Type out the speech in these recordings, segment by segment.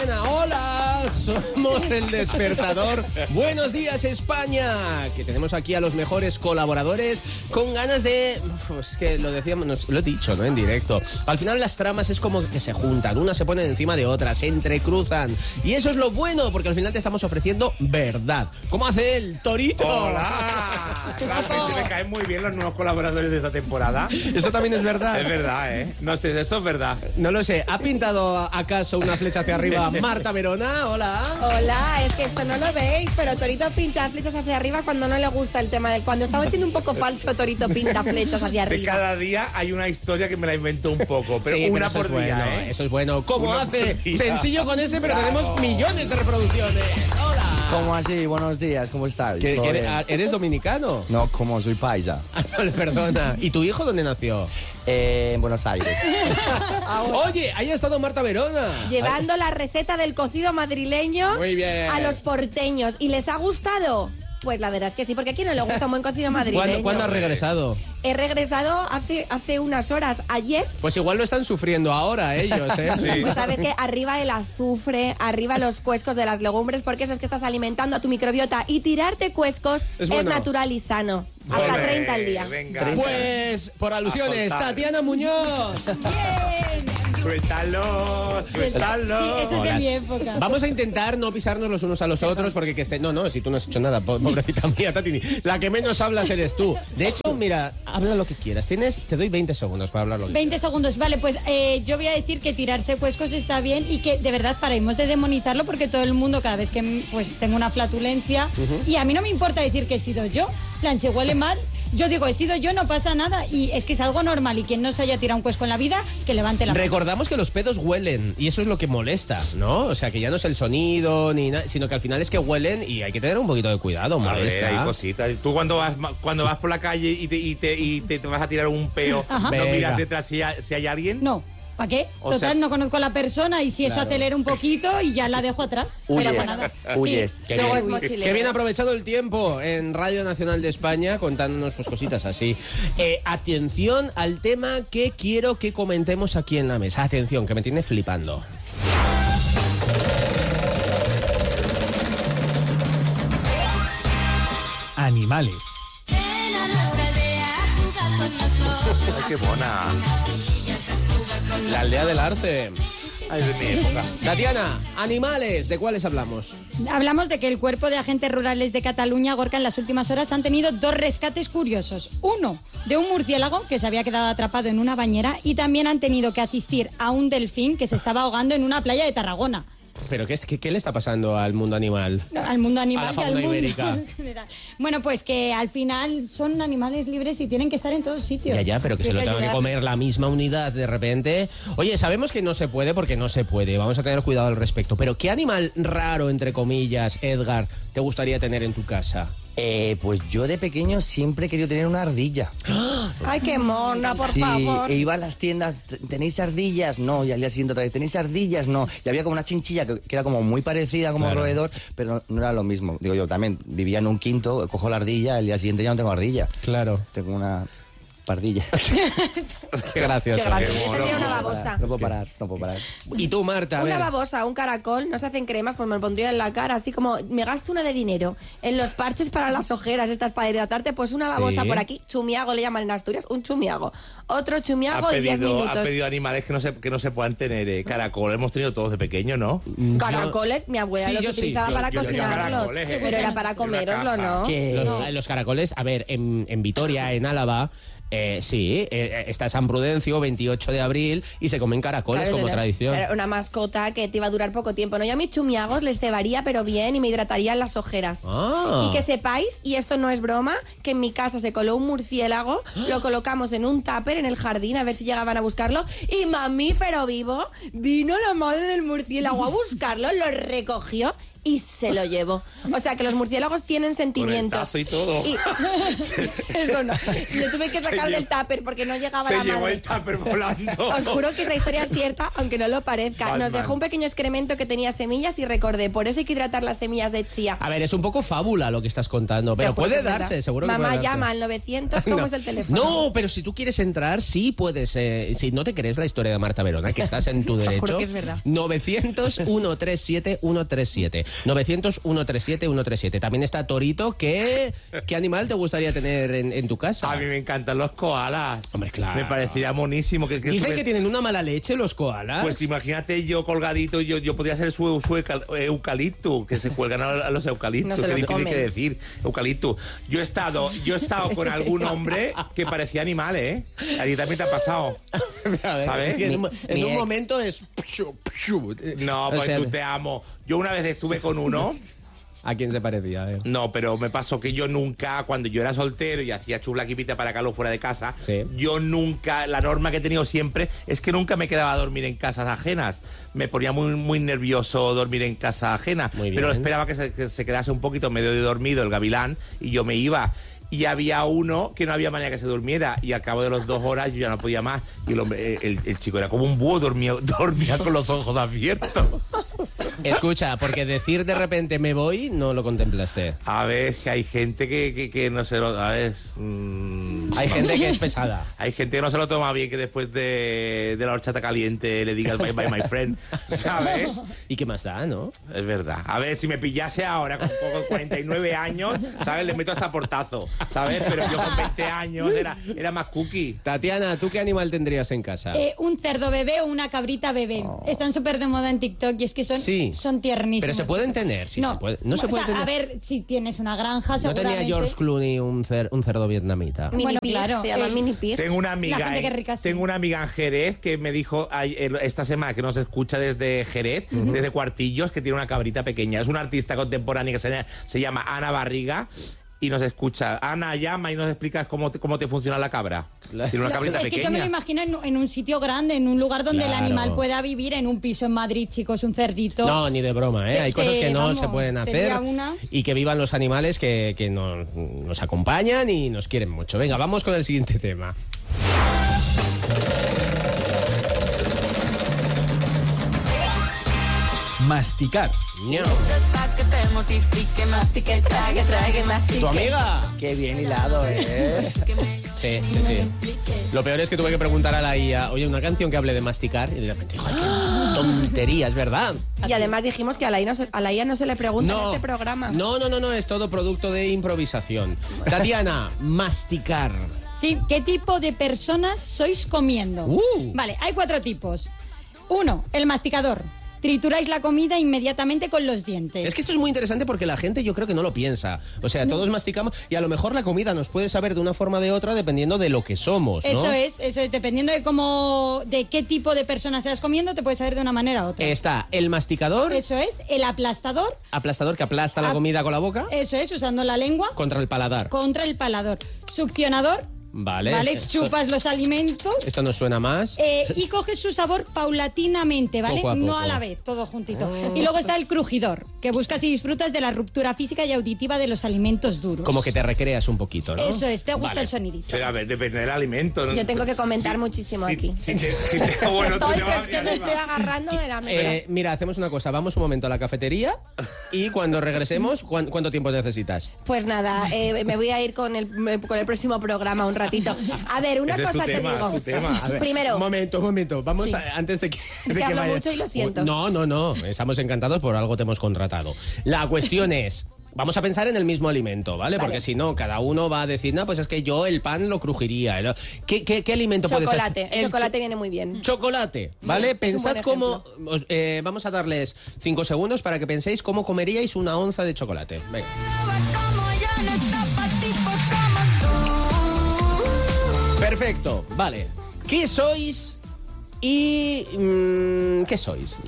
Tatiana, hola, somos El Despertador. Buenos días, España, que tenemos aquí a los mejores colaboradores con ganas de... Es que lo decíamos, lo he dicho, ¿no? En directo. Al final las tramas es como que se juntan, unas se ponen encima de otras, se entrecruzan. Y eso es lo bueno, porque al final te estamos ofreciendo verdad. ¿Cómo hace el Torito? ¡Hola! Realmente me caen muy bien los nuevos colaboradores de esta temporada. Eso también es verdad. Es verdad, ¿eh? No sé, eso es verdad. No lo sé. ¿Ha pintado acaso una flecha hacia arriba Marta Verona? Hola. Hola, es que esto no lo veis, pero Torito pinta flechas hacia arriba cuando no le gusta el tema del... Cuando estaba siendo un poco falso, Torito pinta flechas hacia De arriba. cada día hay una historia que me la invento un poco, pero Sí, una eso por es bueno, día, ¿eh? Eso es bueno. ¿Cómo Una hace? por día. Sencillo con ese, pero Bravo. tenemos millones de reproducciones. Hola. ¿Cómo así? Buenos días, ¿cómo estáis? ¿Eres dominicano? No, como soy paisa. Perdona. ¿Y tu hijo dónde nació? En Buenos Aires. Oye, ahí ha estado Marta Verona. Llevando la receta del cocido madrileño Muy bien. a los porteños. ¿Y les ha gustado? Pues la verdad es que sí, porque a quién no le gusta un buen cocido madrileño. ¿Cuándo has regresado? He regresado hace unas horas, ayer. Pues igual lo están sufriendo ahora ellos, ¿eh? Sí. Pues sabes que arriba el azufre, arriba los cuescos de las legumbres, porque eso es que estás alimentando a tu microbiota. Y tirarte cuescos Es es bueno. natural y sano. Hasta Ole, 30 al día. Venga. Pues, por alusiones, A soltar. Tatiana Muñoz. Suéltalo, suéltalo. Sí, eso es de mi época. Vamos a intentar no pisarnos los unos a los otros porque que esté... No, si tú no has hecho nada, pobrecita mía, Tati. La que menos hablas eres tú. De hecho, mira, habla lo que quieras. Te doy 20 segundos para hablar lo que 20 segundos, vale, pues yo voy a decir que tirarse cuescos está bien y que de verdad paremos de demonizarlo porque todo el mundo cada vez que pues tengo una flatulencia y a mí no me importa decir que he sido yo, en plan, si huele mal, yo digo he sido yo, no pasa nada y es que es algo normal y quien no se haya tirado un cuesco en la vida, que levante la mano. Recordamos que los pedos huelen y eso es lo que molesta, ¿no? O sea, que ya no es el sonido ni nada, sino que al final es que huelen y hay que tener un poquito de cuidado, A ver, molesta. hay cositas. Tú cuando vas por la calle y te vas a tirar un peo, Ajá. ¿no Venga. miras detrás si hay alguien? No, ¿para qué? O Total, sea- no conozco a la persona y si eso Claro. acelera un poquito y ya la dejo atrás. No Huyes, pasa nada. huyes. Sí. Qué Luego bien. es mochilero. Qué bien aprovechado el tiempo en Radio Nacional de España contándonos pues cositas así. Atención al tema que quiero que comentemos aquí en la mesa. Atención, que me tiene flipando. Animales. Ay, qué mona. La aldea del arte. Ay, de mi época. Tatiana, animales, ¿de cuáles hablamos? Hablamos de que el Cuerpo de Agentes Rurales de Cataluña, Gorka, en las últimas horas han tenido dos rescates curiosos. Uno, de un murciélago que se había quedado atrapado en una bañera y también han tenido que asistir a un delfín que se estaba ahogando en una playa de Tarragona. ¿Pero qué le está pasando al mundo animal? No, al mundo animal A la y al fauna mundo ibérica. en general. Bueno, pues que al final son animales libres y tienen que estar en todos sitios. Ya, pero que se lo tenga que ayudar. comer la misma unidad de repente. Oye, sabemos que no se puede porque no se puede. Vamos a tener cuidado al respecto. Pero ¿qué animal raro, entre comillas, Edgar, te gustaría tener en tu casa? Pues yo de pequeño siempre he querido tener una ardilla. Ay, qué mona, por Sí, favor. e iba a las tiendas, ¿tenéis ardillas? No, y al día siguiente otra vez, ¿tenéis ardillas? No. Y había como una chinchilla que era como muy parecida como Claro. roedor, pero no era lo mismo. Digo yo, también vivía en un quinto, cojo la ardilla, al día siguiente ya no tengo ardilla. Claro. Tengo una pardilla. Qué gracioso. Qué gracioso. Qué Yo mono. tendría una babosa. No puedo parar, no puedo parar. Y tú, Marta, a Una ver. babosa, un caracol, no se hacen cremas, pues me lo pondría en la cara, así como me gasto una de dinero en los parches para las ojeras, estas para hidratarte, pues una babosa Sí. por aquí, chumiago le llaman en Asturias, un chumiago. Otro chumiago y 10 Ha minutos. pedido animales que no se puedan tener. Caracol hemos tenido todos de pequeño, ¿no? Caracoles, mi abuela Sí, los yo sí. utilizaba para Yo tenía cocinarlos, caracoles, pero era para en una coméroslo, caja. ¿no? Que- Los caracoles, a ver, en Vitoria, en Álava, sí, está San Prudencio, 28 de abril, y se comen caracoles Claro, como era- tradición. Era una mascota que te iba a durar poco tiempo, ¿no? Yo a mis chumiagos les cebaría, pero bien, y me hidratarían las ojeras. Ah. Y que sepáis, y esto no es broma, que en mi casa se coló un murciélago, lo colocamos en un tupper en el jardín a ver si llegaban a buscarlo, y mamífero vivo, vino la madre del murciélago a buscarlo, lo recogió y se lo llevó. O sea, que los murciélagos tienen sentimientos. Con el tazo y todo. Eso no. Le tuve que sacar del tupper porque no llegaba la Se llevó madre. el tupper volando. Os juro que esta historia es cierta, aunque no lo parezca. Batman. Nos dejó un pequeño excremento que tenía semillas y recordé. Por eso hay que hidratar las semillas de chía. A ver, es un poco fábula lo que estás contando, pero Te juro puede que es darse, verdad. seguro que Mamá puede darse. llama al 900, ¿cómo No. es el teléfono? No, pero si tú quieres entrar, sí puedes. Si no te crees la historia de Marta Verona, que estás en tu derecho. juro que es verdad. 900-137-137. 900-137-137. También está Torito. ¿Qué animal te gustaría tener en tu casa? A mí me encantan los koalas. Hombre, claro. Me parecería monísimo. Que Dicen estuve- que tienen una mala leche los koalas. Pues imagínate yo colgadito, yo podría ser su eucalipto, que se cuelgan a los eucaliptos. No se Qué los difícil comen. que decir, eucalipto. Yo he estado con algún hombre que parecía animal, ¿eh? A ti también te ha pasado. A ver, ¿sabes? es que en Mi un ex. momento es... No, O pues sea, tú te amo. Yo una vez estuve con uno. ¿A quién se parecía? A ver. No, pero me pasó que yo nunca, cuando yo era soltero y hacía chuflaquipita para Carlos fuera de casa, Sí. yo nunca, la norma que he tenido siempre es que nunca me quedaba a dormir en casas ajenas. Me ponía muy nervioso dormir en casa ajena, Muy bien. pero esperaba que se quedase un poquito medio de dormido el gavilán y yo me iba. Y había uno que no había manera que se durmiera y al cabo de las 2 horas yo ya no podía más y el chico era como un búho, dormía con los ojos abiertos. Escucha, porque decir de repente me voy no lo contemplaste. A ver, que hay gente que no se lo... A ver, Hay gente que es pesada. hay gente que no se lo toma bien que después de la horchata caliente le digas bye bye my friend, ¿sabes? ¿Y qué más da, no? Es verdad. A ver, si me pillase ahora con 49 años, ¿sabes? Le meto hasta portazo, ¿sabes? Pero yo con 20 años era más cookie. Tatiana, ¿tú qué animal tendrías en casa? Un cerdo bebé o una cabrita bebé. Están súper de moda en TikTok y es que Sí. son tiernísimos. Pero se pueden tener, sí, no, se puede. No se o puede sea, tener. A ver, si tienes una granja, ¿No seguramente... tenía George Clooney un cerdo vietnamita? Mini Bueno, pig, claro, se llama mini pig. Tengo una La amiga, gente que es rica, sí. tengo una amiga en Jerez que me dijo esta semana que nos escucha desde Jerez, desde Cuartillos, que tiene una cabrita pequeña. Es una artista contemporánea que se llama Ana Barriga y nos escucha. Ana llama y nos explicas cómo te funciona la cabra. Claro. Tiene una cabrita Es que pequeña. yo me lo imagino en un sitio grande, en un lugar donde Claro. el animal pueda vivir, en un piso en Madrid, chicos, un cerdito. No, ni de broma, ¿eh? Hay cosas que no vamos, se pueden hacer tendría una. y que vivan los animales que nos acompañan y nos quieren mucho. Venga, vamos con el siguiente tema. Masticar. ¿Tu amiga? Qué bien hilado, ¿eh? Sí. Lo peor es que tuve que preguntar a la IA, oye, una canción que hable de masticar, y de repente dijo, ay, qué tontería, es verdad. Y además dijimos que a la IA no se le pregunta en este programa. No, es todo producto de improvisación. Tatiana, masticar. Sí, ¿qué tipo de personas sois comiendo? Vale, hay 4 tipos. 1, el masticador. Trituráis la comida inmediatamente con los dientes. Es que esto es muy interesante porque la gente yo creo que no lo piensa. O sea, todos masticamos y a lo mejor la comida nos puede saber de una forma o de otra dependiendo de lo que somos, ¿no? Eso es, dependiendo de qué tipo de persona seas comiendo, te puede saber de una manera u otra. Está el masticador, Eso es, el aplastador, aplastador que aplasta la comida con la boca, eso es, usando la lengua contra el paladar. contra el palador. Succionador, Vale. ¿vale? Chupas los alimentos. Esto nos suena más. Y coges su sabor paulatinamente, ¿vale? Poco a No poco. a la vez, todo juntito. Y luego está el crujidor, que buscas y disfrutas de la ruptura física y auditiva de los alimentos duros. Como que te recreas un poquito, ¿no? Eso es, te gusta Vale. el sonidito. Pero a ver, depende del alimento. ¿no? Yo tengo que comentar muchísimo aquí. Bueno, tú Estoy, te vas es que me arriba. estoy agarrando de la mesa. Mira, hacemos una cosa, vamos un momento a la cafetería y cuando regresemos, ¿cuánto tiempo necesitas? Pues nada, me voy a ir con el próximo programa un ratito. A ver, una Ese es cosa tu te tema, digo. tu tema. A ver, Primero, Un momento. Vamos Sí. antes de que... de hablo vaya- mucho y lo siento. No. Estamos encantados, por algo te hemos contratado. La cuestión es... Vamos a pensar en el mismo alimento, ¿vale? Porque si no, cada uno va a decir, no, pues es que yo el pan lo crujiría. ¿No? ¿Qué alimento puede ser? chocolate. El chocolate viene muy bien. Chocolate, ¿vale? Sí, es un Pensad buen cómo... vamos a darles 5 segundos para que penséis cómo comeríais una onza de chocolate. Venga. Perfecto, vale. ¿Qué sois ¿Y qué sois?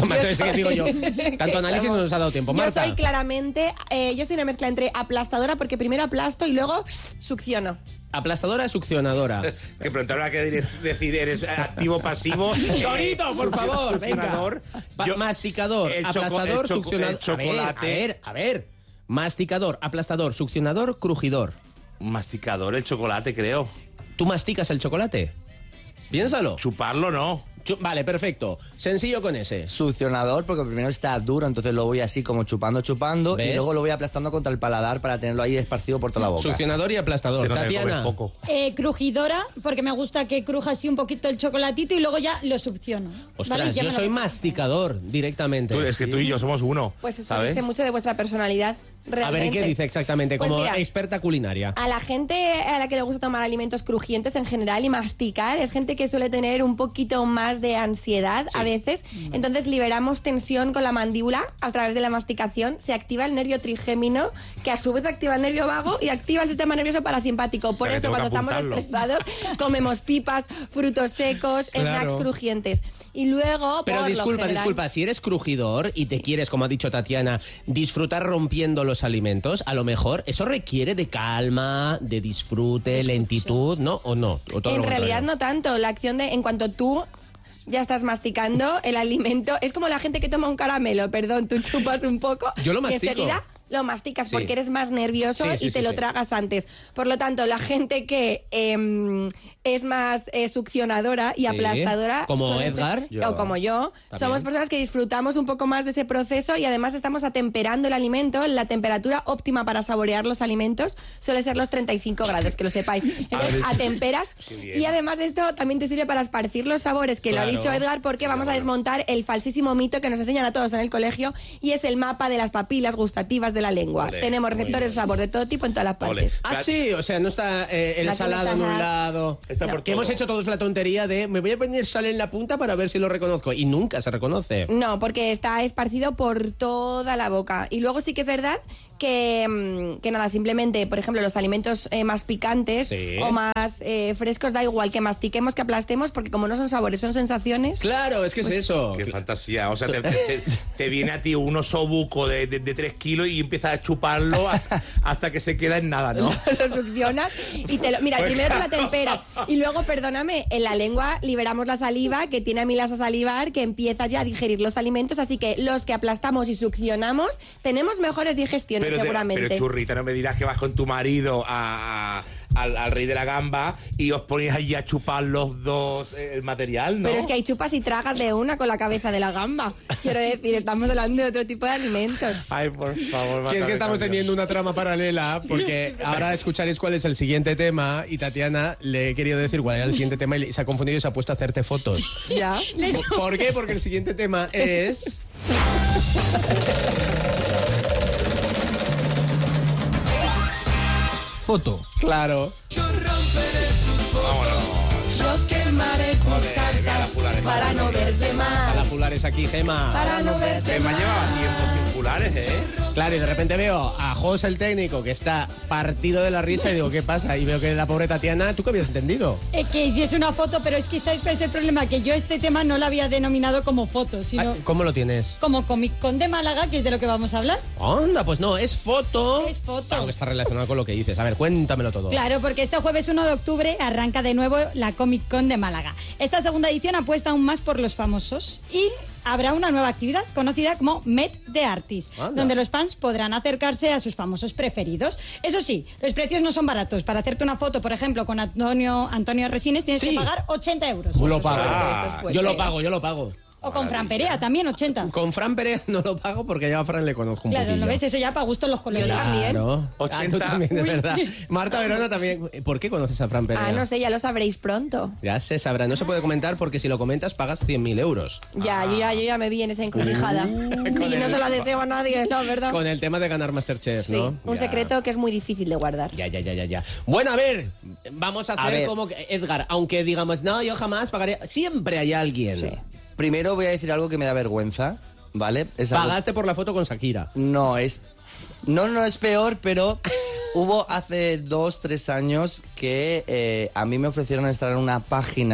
Tanto análisis no nos ha dado tiempo. Marta. Yo soy claramente, yo soy una mezcla entre aplastadora, porque primero aplasto y luego succiono. Aplastadora, succionadora. Que pronto habrá que decir, ¿eres activo o pasivo? Tonito, por favor, venga. Succionador. Masticador, aplastador, succionador. El chocolate. A ver. Masticador, aplastador, succionador, crujidor. Masticador, el chocolate, creo. ¿Tú masticas el chocolate? Piénsalo. Chuparlo, no. Vale, perfecto. Sencillo con ese. Succionador, porque primero está duro, entonces lo voy así como chupando, ¿Ves? y luego lo voy aplastando contra el paladar para tenerlo ahí esparcido por toda la boca. Succionador y aplastador. Se nota que Tatiana. comes poco. Crujidora, porque me gusta que cruja así un poquito el chocolatito y luego ya lo succiono. Ostras, ¿vale? Ya yo me lo soy como. masticador directamente. Es que tú y yo somos uno, Pues eso ¿sabes? dice mucho de vuestra personalidad. A ver, ¿y Realmente. qué dice exactamente? Pues Como mira, experta culinaria. a la gente a la que le gusta tomar alimentos crujientes en general y masticar, es gente que suele tener un poquito más de ansiedad a veces. Entonces liberamos tensión con la mandíbula a través de la masticación. Se activa el nervio trigémino, que a su vez activa el nervio vago y activa el sistema nervioso parasimpático. Por Pero eso tengo cuando que estamos apuntarlo. estresados comemos pipas, frutos secos, Claro. snacks crujientes. Y luego, Pero por lo general, disculpa, si eres crujidor y te quieres, como ha dicho Tatiana, disfrutar rompiendo los alimentos, a lo mejor eso requiere de calma, de disfrute, lentitud, ¿no? ¿O no? ¿O todo en lo realidad contrario? no tanto. La acción de, en cuanto tú ya estás masticando el alimento, es como la gente que toma un caramelo, perdón, tú chupas un poco Yo lo y mastico. enseguida lo masticas Sí. porque eres más nervioso Sí, sí, y te sí, lo sí. tragas antes. Por lo tanto, la gente que es más succionadora y Sí. aplastadora... Como suelen ser- Edgar. Yo. o como yo. También. Somos personas que disfrutamos un poco más de ese proceso y además estamos atemperando el alimento. La temperatura óptima para saborear los alimentos suele ser los 35 grados, que lo sepáis. Entonces, atemperas bien. y además esto también te sirve para esparcir los sabores, que lo Claro. ha dicho Edgar, porque vamos a desmontar el falsísimo mito que nos enseñan a todos en el colegio y es el mapa de las papilas gustativas de la lengua. Ole, Tenemos muy receptores de sabor de todo tipo en todas las Ole. partes. Ah, sí, o sea, no está el La salado en un taja. lado. Está por Que todo. hemos hecho todos la tontería de me voy a poner sal en la punta para ver si lo reconozco. Y nunca se reconoce. No, porque está esparcido por toda la boca. Y luego sí que es verdad que nada, simplemente, por ejemplo, los alimentos más picantes Sí. o más frescos, da igual que mastiquemos, que aplastemos, porque como no son sabores, son sensaciones. Claro, es que es eso. Qué fantasía. O sea, te viene a ti un osobuco de 3 kilos y empiezas a chuparlo hasta que se queda en nada, ¿no? Lo succionas y te lo... Mira, primero te la temperas y luego, perdóname, en la lengua liberamos la saliva que tiene amilasa salivar que empieza ya a digerir los alimentos, así que los que aplastamos y succionamos tenemos mejores digestiones seguramente. Pero churrita, no me dirás que vas con tu marido al rey de la gamba y os ponéis allí a chupar los dos el material, ¿no? Pero es que hay chupas y tragas de una con la cabeza de la gamba. Quiero decir, estamos hablando de otro tipo de alimentos. Ay, por favor. Que es que estamos mátame, teniendo una trama paralela porque ahora escucharéis cuál es el siguiente tema y Tatiana le he querido decir cuál era el siguiente tema y se ha confundido y se ha puesto a hacerte fotos. Ya. ¿Por qué? Porque el siguiente tema es... Foto. Claro. Yo quemaré tus Joder, mira la fulana. para no verte A más. la Fulares aquí, Gema. Para no verte Que me ha más. llevado tiempo sin fulares, ¿eh? Claro, y de repente veo a Jos, el técnico, que está partido de la risa y digo, ¿qué pasa? Y veo que la pobre Tatiana, ¿tú qué habías entendido? Que hiciese una foto, pero es que ¿sabes cuál es el problema? Que yo este tema no lo había denominado como foto, sino Ah, ¿cómo lo tienes? como Comic Con de Málaga, que es de lo que vamos a hablar. Anda, pues no, es foto. Es foto. Claro que está relacionado con lo que dices. A ver, cuéntamelo todo. Claro, porque este jueves 1 de octubre arranca de nuevo la Comic Con de Málaga. Esta segunda edición apuesta aún más por los famosos y habrá una nueva actividad conocida como Met the Artist, Anda. donde los fans podrán acercarse a sus famosos preferidos. Eso sí, los precios no son baratos. Para hacerte una foto, por ejemplo, con Antonio Resines tienes Sí. que pagar 80 euros. Lo pago. Ah, Yo lo pago, yo lo pago. O con Fran Perea también 80. Con Fran Pérez no lo pago porque ya a Fran le conozco un Claro, poquillo. ¿lo ves? Eso ya para gusto los colores. Claro. 80. Ah, tú también, de verdad. Marta Verona también. ¿Por qué conoces a Fran Pérez? Ah, no sé, ya lo sabréis pronto. Ya se sabrá. No se puede comentar porque si lo comentas pagas 100.000 euros. Ya, yo ya me vi en esa encrucijada. y no se la deseo a nadie, la verdad. Con el tema de ganar Masterchef, Sí, ¿no? un Ya. secreto que es muy difícil de guardar. Ya. Bueno, a ver, vamos a hacer ver. como que, Edgar, aunque digamos, no, yo jamás pagaré, siempre hay alguien. Sí. Primero voy a decir algo que me da vergüenza, ¿vale? Es algo- Pagaste por la foto con Shakira. No, es... No es peor, pero hubo hace 2-3 años que a mí me ofrecieron estar en una página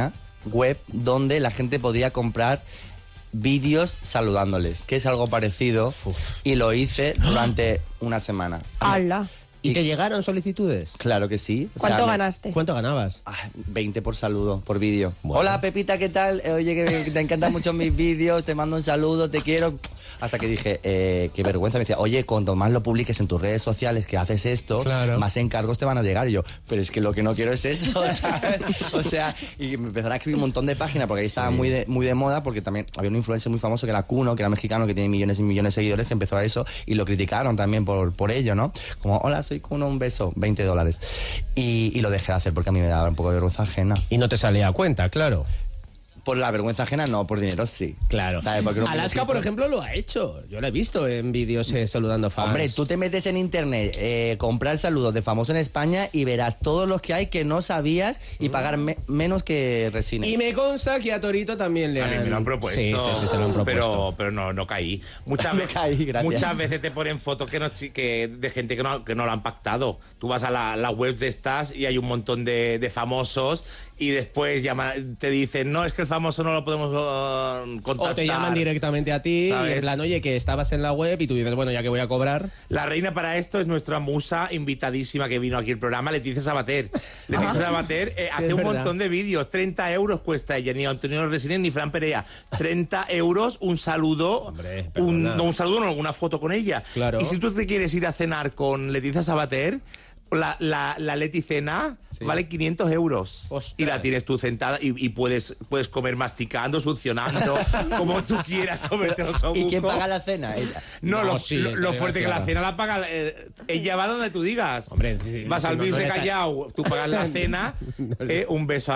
web donde la gente podía comprar vídeos saludándoles, que es algo parecido, y lo hice durante una semana. ¡Hala! ¿Y te llegaron solicitudes? Claro que sí. O ¿Cuánto sea, ganaste? ¿Cuánto ganabas? 20 por saludo, por vídeo. Bueno. Hola, Pepita, ¿qué tal? Oye, que te encantan mucho mis vídeos, te mando un saludo, te quiero. Hasta que dije, qué vergüenza. Me decía, oye, cuanto más lo publiques en tus redes sociales, que haces esto, Claro. más encargos te van a llegar. Y yo, pero es que lo que no quiero es eso, ¿sabes? O sea, y me empezaron a escribir un montón de páginas, porque ahí estaba muy de moda, porque también había un influencer muy famoso que era Kuno, que era mexicano, que tiene millones y millones de seguidores, que empezó a eso, y lo criticaron también por ello, ¿no? Como, hola, soy Kuno, un beso, $20. Y lo dejé de hacer porque a mí me daba un poco de vergüenza ajena. Y no te salía a cuenta, claro. Por la vergüenza ajena no, por dinero sí. Claro. ¿Sabes? Porque no Alaska, por ejemplo, lo ha hecho. Yo lo he visto en vídeos saludando fans. Hombre, tú te metes en internet, comprar saludos de famosos en España y verás todos los que hay que no sabías y pagar menos que Resines. Y me consta que a Torito también le A mí me lo han propuesto. Sí, se lo han propuesto. Pero no caí. Muchas No veces, caí, gracias. muchas veces te ponen fotos de gente que no lo han pactado. Tú vas a la web de estas y hay un montón de famosos y después te dicen, no, es que el famoso no lo podemos contactar. O te llaman directamente a ti, ¿sabes? y en plan, oye, que estabas en la web y tú dices, bueno, ya que voy a cobrar. La reina para esto es nuestra musa invitadísima que vino aquí al programa, Leticia Sabater. Leticia Sabater hace un verdad. montón de vídeos, 30 euros cuesta ella, ni Antonio Resines ni Fran Perea. 30 euros, un saludo, Hombre, perdona. una foto con ella. Claro. Y si tú te quieres ir a cenar con Leticia Sabater, la Leti Cena vale 500 euros. Ostras. Y la tienes tú sentada y puedes comer masticando, succionando, como tú quieras comerte los ¿Y quién obucos. paga la cena? Ella. No, No, lo sí, fuerte que demasiado. la cena la paga. Ella va donde tú digas. Hombre, sí, vas sí, al no, BIF no de les ha- Callao, tú pagas la cena. Un beso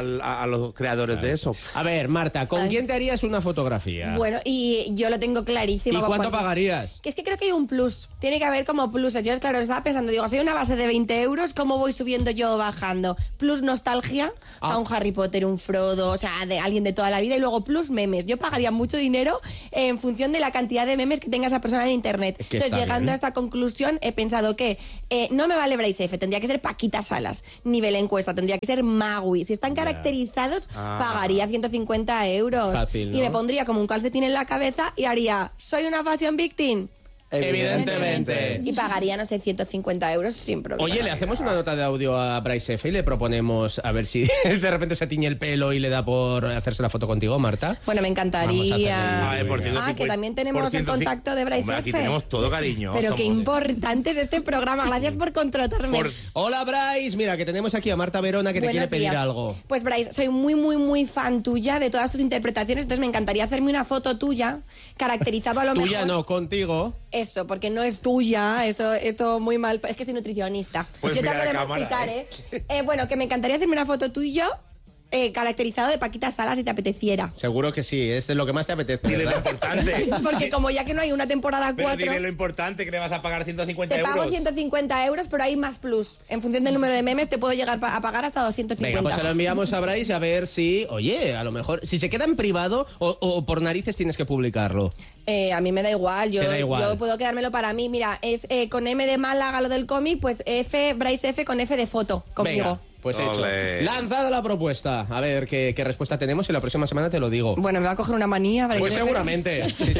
a los creadores de eso. A ver, Marta, ¿con Ay. quién te harías una fotografía? Bueno, y yo lo tengo clarísimo. ¿Y con cuánto Juan. pagarías? Que es que creo que hay un plus. Tiene que haber como pluses. Yo, claro, estaba pensando, digo, soy una base de 20 euros, ¿cómo voy subiendo yo o bajando? Plus nostalgia, Ah. a un Harry Potter, un Frodo, o sea, de alguien de toda la vida, y luego plus memes. Yo pagaría mucho dinero en función de la cantidad de memes que tenga esa persona en internet. Que Entonces, está llegando bien. a esta conclusión, he pensado que no me vale Bryce F, tendría que ser Paquita Salas. Nivel encuesta, tendría que ser Magui. Si están caracterizados, pagaría 150 euros. Fácil, ¿no? Y me pondría como un calcetín en la cabeza y haría, soy una fashion victim. Evidentemente. Y pagaría, no sé, 150 euros sin problema. Oye, le hacemos una nota de audio a Bryce F y le proponemos a ver si de repente se tiñe el pelo y le da por hacerse la foto contigo, Marta. Bueno, me Vamos a encantaría. hacer por cierto, Que también tenemos por el contacto de Bryce Hombre, aquí F. tenemos todo, cariño. Pero qué Somos- importante es este programa. Gracias por contratarme. Por- Hola, Bryce. Mira, que tenemos aquí a Marta Verona que te quiere Buenos pedir días. algo. Pues Bryce, soy muy, muy, muy fan tuya de todas tus interpretaciones, entonces me encantaría hacerme una foto tuya, caracterizado a lo Tuya mejor. no, contigo. Eso, porque no es tuya, esto muy mal, es que soy nutricionista. Pues Yo mira tengo que la cámara, masticar, Bueno, que me encantaría hacerme una foto tuya caracterizado de Paquita Salas si te apeteciera. Seguro que sí, es de lo que más te apetece, Dile lo ¿verdad? importante. Porque como ya que no hay una temporada Pero 4, dile lo importante, que le vas a pagar 150 te euros. pago 150 euros, pero hay más plus. En función del número de memes te puedo llegar a pagar hasta 250. Venga, pues se lo enviamos a Bryce a ver si, oye, a lo mejor, si se queda en privado o por narices tienes que publicarlo. A mí me da igual, Te da igual. yo puedo quedármelo para mí. Mira, es con M de Málaga lo del cómic, pues Bryce F con F de foto conmigo. Venga, pues hecho. Ole. Lanzada la propuesta. A ver qué respuesta tenemos y la próxima semana te lo digo. Bueno, me va a coger una manía, Bryce Pues F. seguramente. Sí.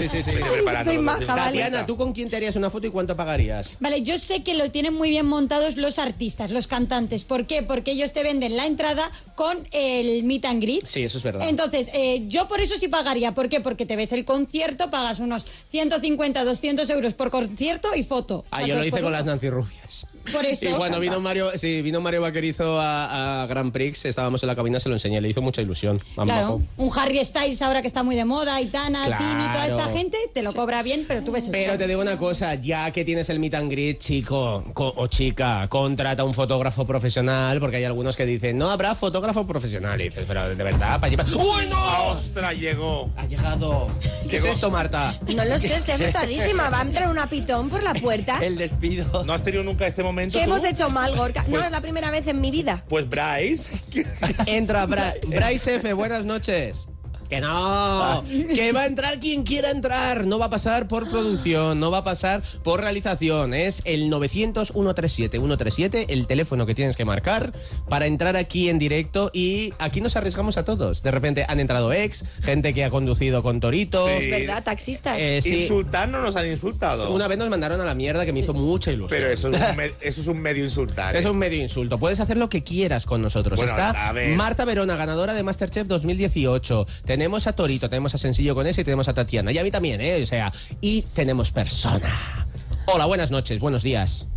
Soy maja, vale. Tatiana, ¿tú con quién te harías una foto y cuánto pagarías? Vale, yo sé que lo tienen muy bien montados los artistas, los cantantes. ¿Por qué? Porque ellos te venden la entrada con el meet and greet. Sí, eso es verdad. Entonces, yo por eso sí pagaría. ¿Por qué? Porque te ves el concierto, pagas unos 150, 200 euros por concierto y foto. Ah, O sea, yo lo dos hice por con uno. las Nancy Rubias. Por eso. Y cuando vino Mario Vaquerizo a Grand Prix, estábamos en la cabina, se lo enseñé, le hizo mucha ilusión. Vamos, Claro, majo. un Harry Styles ahora que está muy de moda, Aitana, Claro. Tini, toda esta gente, te lo cobra bien, pero tú ves el Pero foto. te digo una cosa, ya que tienes el meet and greet, chico o chica, contrata un fotógrafo profesional, porque hay algunos que dicen, no habrá fotógrafo profesional. Y dices, pero de verdad, para llevar... ¡Bueno! ¡Ostras, llegó! Ha llegado. ¿Qué es esto, Marta? No lo sé, estoy asustadísima. ¿Va a entrar una pitón por la puerta? El despido. ¿No has tenido nunca este momento ¿Qué tú? hemos hecho mal, Gorka? No, es la primera vez en mi vida. Pues Bryce. Entra Bryce F, buenas noches. Que no, que va a entrar quien quiera entrar. No va a pasar por producción, no va a pasar por realización. Es el 900-137-137, el teléfono que tienes que marcar para entrar aquí en directo. Y aquí nos arriesgamos a todos. De repente han entrado gente que ha conducido con Torito. Sí. ¿Verdad? Taxistas. Sí. Insultar no nos han insultado. Una vez nos mandaron a la mierda que me hizo mucha ilusión. Pero eso es un medio insultar. Es un medio insulto. Puedes hacer lo que quieras con nosotros. Bueno, Está a ver. Marta Verona, ganadora de MasterChef 2018. Tenemos a Torito, tenemos a Sencillo con ese y tenemos a Tatiana. Y a mí también, ¿eh? O sea, y tenemos persona. Hola, buenas noches, buenos días.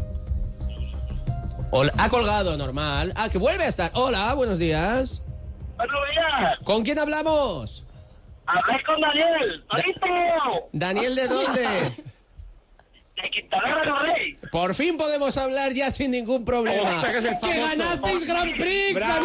Hola, ha colgado, normal. Ah, que vuelve a estar. Hola, buenos días. Buenos días. ¿Con quién hablamos? Hablé con Daniel. ¡Torito! ¿Daniel de dónde? De Quintanar del Rey. Por fin podemos hablar ya sin ningún problema. Hostia, que es el ¡Que famoso. ganasteis Grand Prix, ¡Bravo!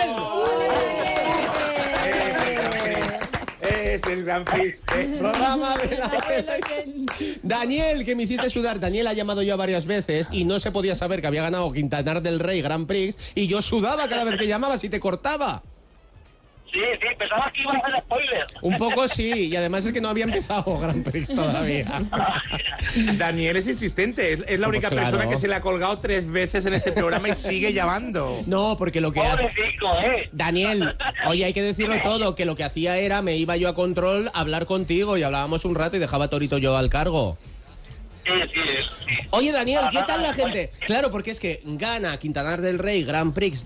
Daniel! Es el Gran Prix. Programa de la Daniel, que me hiciste sudar. Daniel ha llamado yo varias veces y no se podía saber que había ganado Quintanar del Rey Grand Prix y yo sudaba cada vez que llamabas y te cortaba. Sí, pensaba que iba a hacer spoiler. Un poco sí, y además es que no había empezado Grand Prix todavía. Daniel es insistente. Es la única Pues claro. persona que se le ha colgado 3 veces en este programa y sigue llamando. No, porque lo que... Pobrecito, Daniel, oye, hay que decirlo todo, que lo que hacía era, me iba yo a control a hablar contigo y hablábamos un rato y dejaba a Torito yo al cargo. Sí. Oye, Daniel, ¿qué tal la gente? Claro, porque es que gana Quintanar del Rey Grand Prix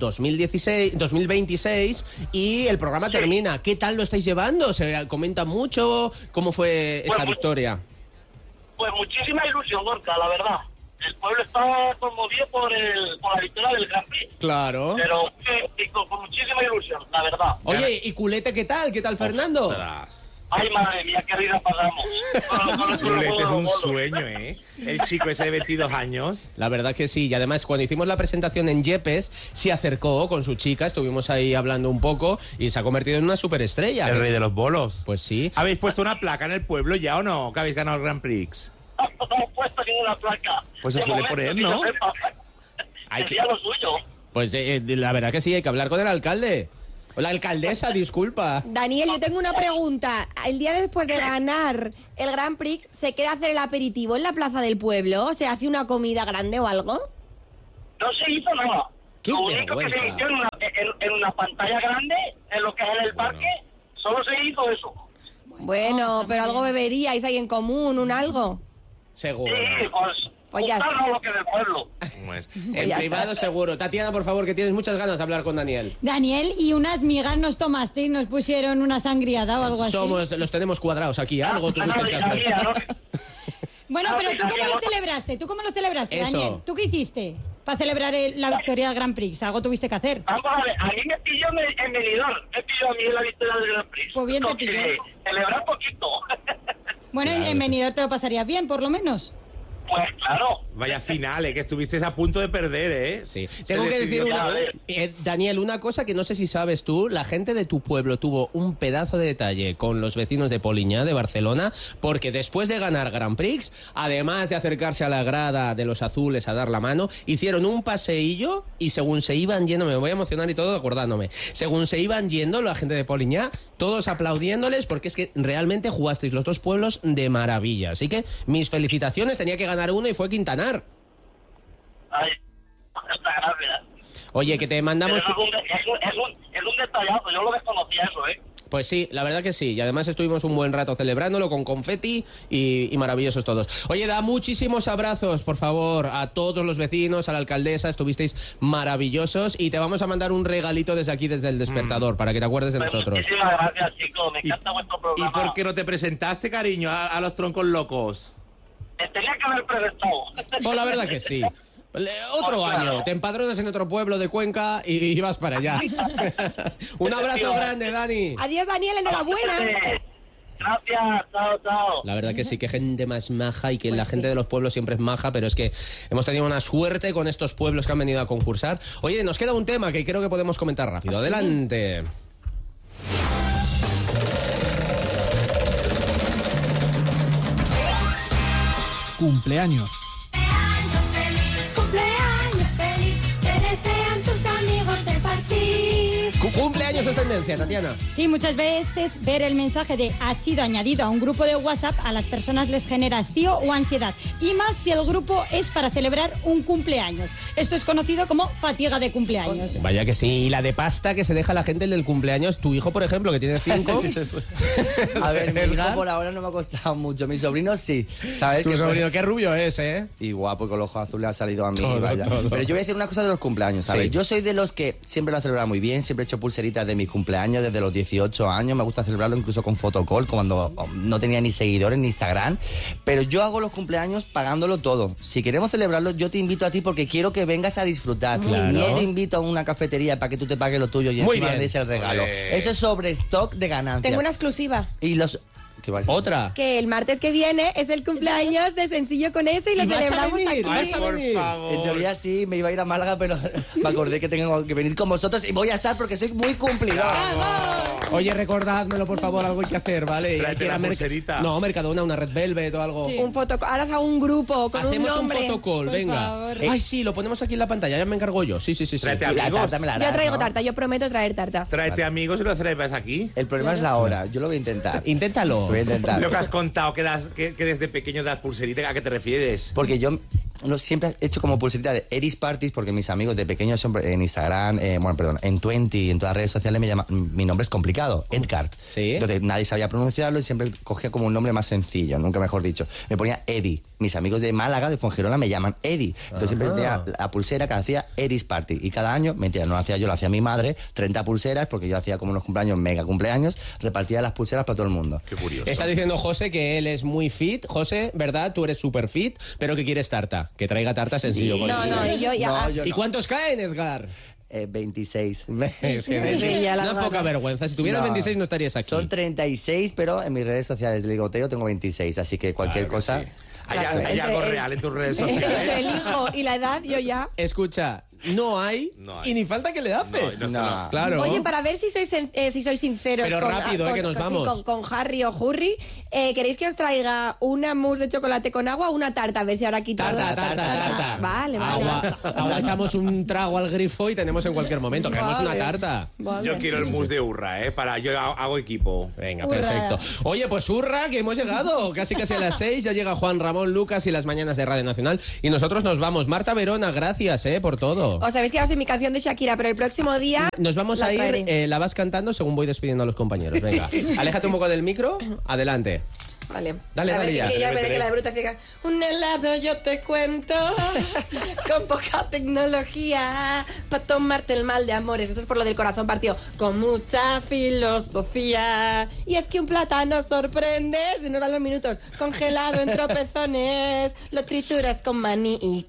2026 y el programa termina. ¿Qué tal lo estáis llevando? ¿Se comenta mucho? ¿Cómo fue esa victoria? Pues muchísima ilusión, Gorka, la verdad. El pueblo está conmovido por la victoria del Gran Prix. Claro. Pero con muchísima ilusión, la verdad. Oye, ¿y Culete qué tal? ¿Qué tal Fernando? Ostras. Ay, madre mía, qué vida pasamos. Rulete es un sueño, ¿eh? El chico ese de 22 años. La verdad que sí, y además cuando hicimos la presentación en Yepes, se acercó con su chica, estuvimos ahí hablando un poco y se ha convertido en una superestrella. El rey de los bolos. Pues sí. ¿Habéis puesto una placa en el pueblo ya o no? Que habéis ganado el Grand Prix. No hemos puesto ninguna placa. Pues se De suele momento, poner, que ¿no? se sepa. Hay que- Sería lo suyo. Pues la verdad que sí, hay que hablar con el alcalde. O la alcaldesa, disculpa. Daniel, yo tengo una pregunta. El día después de ganar el Grand Prix, ¿se queda a hacer el aperitivo en la plaza del pueblo? ¿Se hace una comida grande o algo? No se hizo nada. ¡Qué Lo único que vergüenza! se hizo en una pantalla grande, en lo que es en el parque, solo se hizo eso. Bueno, pero algo beberíais ahí en común, un algo. Seguro. Sí, Pues ya juntarnos está. lo que del pueblo. Pues, En ya privado seguro. Tatiana, por favor, que tienes muchas ganas de hablar con Daniel. Daniel, ¿y unas migas nos tomaste y nos pusieron una sangriada o algo así? Los tenemos cuadrados aquí, algo tuviste que hacer. Bueno, No, pero sí, ¿tú cómo sí, lo no. celebraste? ¿Tú cómo lo celebraste, Eso. Daniel? ¿Tú qué hiciste para celebrar la victoria del Grand Prix? Algo tuviste que hacer. Vamos a ver, a mí me pilló en Benidorm, me pilló a mí en la victoria del Gran Prix. Pues bien te Entonces, pilló. celebrar poquito. Bueno, Claro. en Benidorm te lo pasarías bien, por lo menos. Pues claro. vaya final, que estuvisteis a punto de perder, ¿eh? Sí. Se Tengo que decir decidió una, todo. Daniel, una cosa que no sé si sabes tú, la gente de tu pueblo tuvo un pedazo de detalle con los vecinos de Poliñá, de Barcelona, porque después de ganar Grand Prix, además de acercarse a la grada de los azules a dar la mano, hicieron un paseillo y según se iban yendo, me voy a emocionar y todo acordándome, según se iban yendo la gente de Poliñá, todos aplaudiéndoles porque es que realmente jugasteis los dos pueblos de maravilla. Así que mis felicitaciones, tenía que ganar uno y fue Quintanar. Ay, muchas gracias. Oye, que te mandamos... Pero es un detallazo, yo lo desconocía eso, ¿eh? Pues sí, la verdad que sí. Y además estuvimos un buen rato celebrándolo con confeti y maravillosos todos. Oye, da muchísimos abrazos, por favor, a todos los vecinos, a la alcaldesa. Estuvisteis maravillosos y te vamos a mandar un regalito desde aquí, desde el despertador, para que te acuerdes de Pues nosotros. muchísimas gracias, chicos. Me encanta vuestro ¿Y programa. por qué no te presentaste, cariño, a los troncos locos? Me tenía que haber presentado. Pues la verdad que sí. Otro año, te empadronas en otro pueblo de Cuenca y vas para allá. Un abrazo grande, Dani. Adiós, Daniel, enhorabuena. Gracias, chao, chao. La verdad que sí, que gente más maja y que Pues la sí. gente de los pueblos siempre es maja, pero es que hemos tenido una suerte con estos pueblos que han venido a concursar. Oye, nos queda un tema que creo que podemos comentar rápido. Adelante. Cumpleaños. Cumpleaños feliz, te desean tus amigos del parchís. Cumpleaños cumpleaños es tendencia, Tatiana. Sí, muchas veces ver el mensaje de "ha sido añadido a un grupo de WhatsApp" a las personas les genera hastío o ansiedad. Y más si el grupo es para celebrar un cumpleaños. Esto es conocido como fatiga de cumpleaños. Vaya que sí. Y la de pasta que se deja la gente el del cumpleaños. Tu hijo, por ejemplo, que tiene 5. A ver, mi hijo por ahora no me ha costado mucho. Mi sobrino sí. ¿Sabes? Tu sobrino, qué rubio es, ¿eh? Y guapo, con los ojos azules ha salido a mí. Todo, vaya. todo. Pero yo voy a decir una cosa de los cumpleaños, ¿sabes? Sí. Yo soy de los que siempre lo he celebrado muy bien, siempre he hecho pulseritas de mis cumpleaños desde los 18 años, me gusta celebrarlo incluso con photocall, cuando no tenía ni seguidores ni Instagram, pero yo hago los cumpleaños pagándolo todo. Si queremos celebrarlo, yo te invito a ti porque quiero que vengas a disfrutar. Claro. No te invito a una cafetería para que tú te pagues lo tuyo y Muy encima bien. des el regalo. Eso es sobre stock de ganancias. Tengo una exclusiva. Y los... ¿Qué vas a decir? Otra. Que el martes que viene es el cumpleaños de Sencillo con eso y lo ¿Y vas a celebramos venir? aquí. ¿Vas a Por venir? favor. En teoría sí, me iba a ir a Málaga, pero me acordé que tengo que venir con vosotros y voy a estar porque soy muy cumplidor. Oye, recordádmelo, por favor, algo hay que hacer, ¿vale? Tráete Hay que ir la a pulserita. No, Mercadona, una Red Velvet o algo. Un ahora es a un grupo con Hacemos un un nombre. fotocall, Por venga. favor. Ay, sí, lo ponemos aquí en la pantalla, ya me encargo yo. Sí. Tráete La amigos. tarta me la harás, Yo traigo ¿no? tarta, yo prometo traer tarta. Tráete amigos y lo celebras aquí. El problema es la hora, yo lo voy a intentar. Inténtalo. Lo voy a intentar. Lo que has contado, que desde pequeño das pulserita, ¿a qué te refieres? Porque yo siempre he hecho como pulserita de Eris Parties porque mis amigos de pequeños siempre en Instagram, en Twenty y en todas las redes sociales me llaman, mi nombre es complicado, Edgar. Sí. Entonces nadie sabía pronunciarlo y siempre cogía como un nombre más sencillo, nunca mejor dicho. Me ponía Eddie. Mis amigos de Málaga, de Fuengirola, me llaman Eddie. Entonces siempre tenía la pulsera que hacía Eris Party. Y cada año, mentira, no lo hacía yo, lo hacía mi madre, 30 pulseras, porque yo hacía como unos cumpleaños, mega cumpleaños, repartía las pulseras para todo el mundo. Qué curioso. Está diciendo José que él es muy fit. José, ¿verdad? Tú eres súper fit, pero que quieres tarta. Que traiga tarta sencillo. con No, eso. no, y yo ya. No, yo ¿Y no. cuántos caen, Edgar? 26. Es que Sí, ya la una gana. poca vergüenza. Si tuvieras No. 26 no estarías aquí. Son 36, pero en mis redes sociales de ligoteo tengo 26, así que cualquier Claro que cosa... sí. ¿Hay algo real en tus redes Entre sociales? el hijo y la edad, yo ya. Escucha, no hay, No hay. y ni falta que le hace. No, y no se lo- Claro. Oye, para ver si sois sinceros Pero rápido, que nos vamos. con Harry o Hurry, ¿queréis que os traiga una mousse de chocolate con agua o una tarta? A ver si ahora aquí todos... Tarta. Vale. Ahora echamos un trago al grifo y tenemos en cualquier momento. Queremos una Vale. tarta. Vale. Yo quiero el mousse de Urra, yo hago equipo. Venga, Hurra. perfecto. Oye, pues hurra, que hemos llegado. Casi a las 6. Ya llega Juan Ramón Lucas y las mañanas de Radio Nacional. Y nosotros nos vamos. Marta Verona, gracias por todo. Os habéis quedado sin mi canción de Shakira, pero el próximo día... Nos vamos la a ir, traeré. la vas cantando según voy despidiendo a los compañeros. Venga, aléjate un poco del micro. Adelante. Vale. Dale, A ver, dale ya. Que ya veré que la de bruta ciega. Un helado yo te cuento con poca tecnología para tomarte el mal de amores. Esto es por lo del corazón partido. Con mucha filosofía. Y es que un plátano sorprende. Se nos van los minutos. Congelado en tropezones. Lo trituras con maní y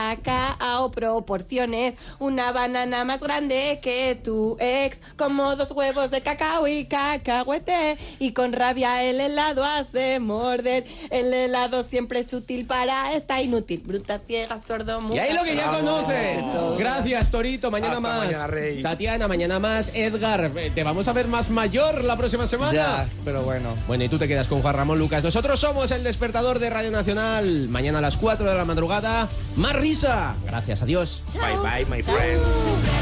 cacao proporciones. Una banana más grande que tu ex. Como 2 huevos de cacao y cacahuete. Y con rabia el helado has de morder. El helado siempre es útil para esta inútil. Bruta, ciega, sordo, muda. Y ahí lo que ya conoces. Gracias, Torito. Mañana Hasta más. mañana, Rey. Tatiana, mañana más. Edgar, te vamos a ver más mayor la próxima semana. Ya, pero bueno. Bueno, y tú te quedas con Juan Ramón Lucas. Nosotros somos el despertador de Radio Nacional. Mañana a las 4 de la madrugada. Más risa. Gracias, adiós. Bye bye, my friends.